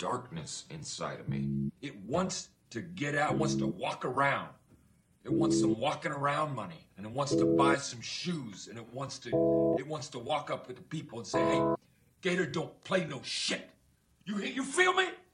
darkness inside of me. It wants to get out, wants to walk around. It wants some walking around money, and it wants to buy some shoes, and it wants to walk up with the people and say, hey, Gator don't play no shit. You feel me?